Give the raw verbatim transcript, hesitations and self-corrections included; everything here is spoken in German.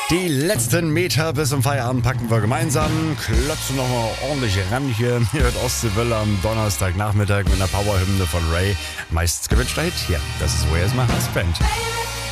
Die letzten Meter bis zum Feierabend packen wir gemeinsam. Klopfen nochmal ordentlich ran hier. Ihr hört Ostseewelle am Donnerstagnachmittag mit einer Powerhymne von Ray. Meistens gewünschter Hit hier. Das ist Where's My Husband.